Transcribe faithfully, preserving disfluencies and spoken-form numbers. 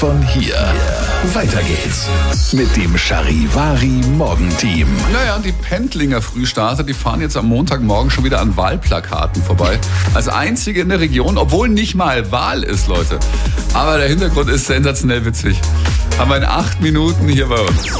Von hier. Weiter geht's mit dem Charivari Morgenteam. Naja, die Pendlinger Frühstarter, die fahren jetzt am Montagmorgen schon wieder an Wahlplakaten vorbei. Als einzige in der Region, obwohl nicht mal Wahl ist, Leute. Aber der Hintergrund ist sensationell witzig. Haben wir in acht Minuten hier bei uns.